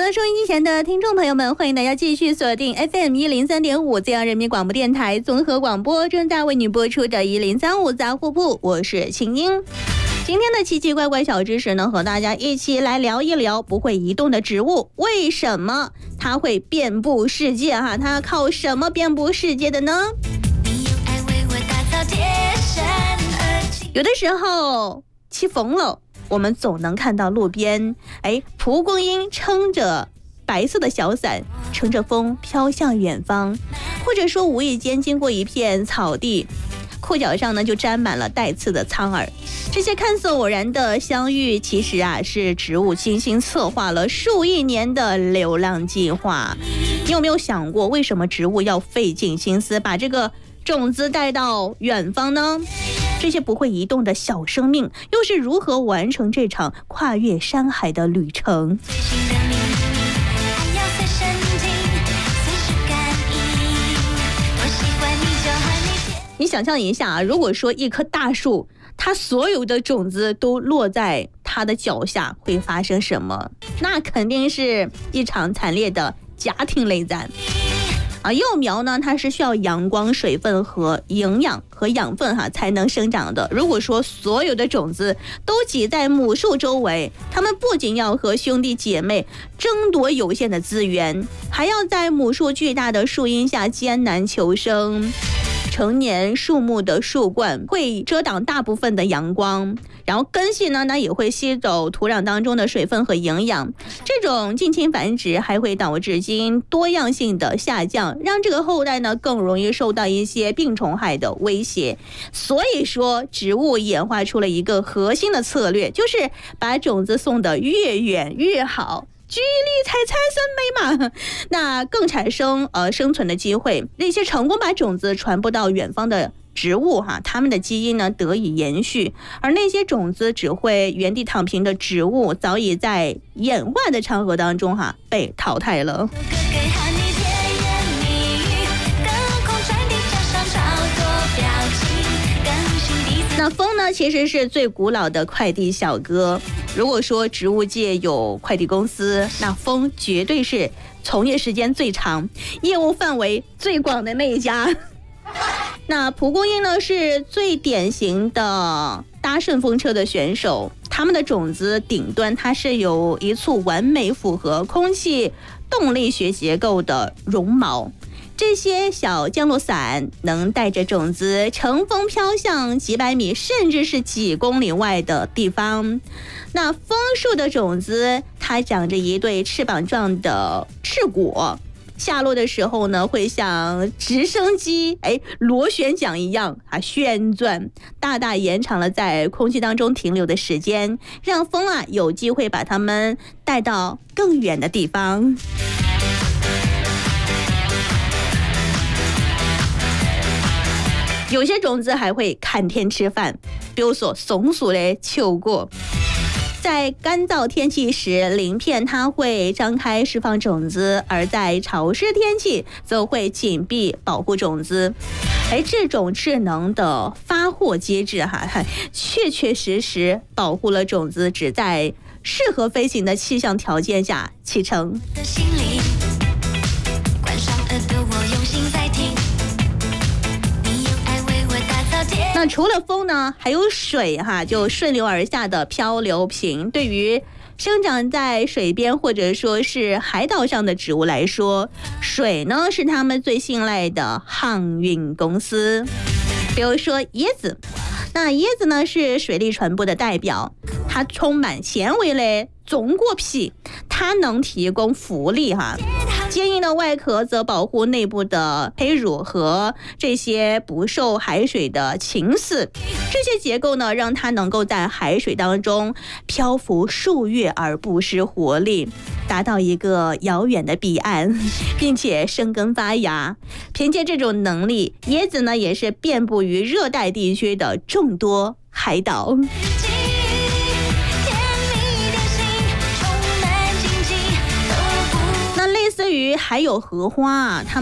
的收音机前的听众朋友们，欢迎大家继续锁定 FM103.5 浙江人民广播电台综合广播，正在为你播出的1035杂货铺，我是青英。今天的奇奇怪怪小知识呢，和大家一起来聊一聊不会移动的植物，为什么它会遍布世界哈？它靠什么遍布世界的呢？有的时候起风了，我们总能看到路边，蒲公英撑着白色的小伞，乘着风飘向远方，或者说无意间经过一片草地，裤脚上呢就沾满了带刺的苍耳。这些看似偶然的相遇，其实是植物精心策划了数亿年的流浪计划。你有没有想过，为什么植物要费尽心思把这个种子带到远方呢？这些不会移动的小生命又是如何完成这场跨越山海的旅程？你想象一下如果说一棵大树，它所有的种子都落在它的脚下，会发生什么？那肯定是一场惨烈的家庭内战。幼苗呢，它是需要阳光、水分和营养和养分才能生长的。如果说所有的种子都挤在母树周围，它们不仅要和兄弟姐妹争夺有限的资源，还要在母树巨大的树荫下艰难求生。成年树木的树冠会遮挡大部分的阳光，然后根系呢也会吸走土壤当中的水分和营养。这种近亲繁殖还会导致基因多样性的下降，让这个后代呢更容易受到一些病虫害的威胁。所以说，植物演化出了一个核心的策略，就是把种子送得越远越好。距离才产生美嘛，那更产生生存的机会。那些成功把种子传播到远方的植物它们的基因呢得以延续，而那些种子只会原地躺平的植物，早已在演化的长河当中被淘汰了。那风呢，其实是最古老的快递小哥。如果说植物界有快递公司，那风绝对是从业时间最长、业务范围最广的那一家。那蒲公英呢，是最典型的搭顺风车的选手。它们的种子顶端它是有一簇完美符合空气动力学结构的绒毛。这些小降落伞能带着种子乘风飘向几百米甚至是几公里外的地方。那枫树的种子它长着一对翅膀状的翅果，下落的时候呢会像直升机螺旋桨一样旋转，大大延长了在空气当中停留的时间，让风有机会把它们带到更远的地方。有些种子还会看天吃饭，比如说松树的球果，在干燥天气时，鳞片它会张开释放种子，而在潮湿天气则会紧闭保护种子。这种智能的发货机制确确实实保护了种子只在适合飞行的气象条件下启程。那除了风呢，还有水就顺流而下的漂流瓶。对于生长在水边或者说是海岛上的植物来说，水呢是他们最信赖的航运公司。比如说椰子，那椰子呢是水力传播的代表，它充满纤维类中果皮，它能提供浮力坚硬的外壳则保护内部的胚乳和这些不受海水的侵蚀。这些结构呢，让它能够在海水当中漂浮数月而不失活力，达到一个遥远的彼岸，并且生根发芽。凭借这种能力，椰子呢也是遍布于热带地区的众多海岛。那类似于还有荷花它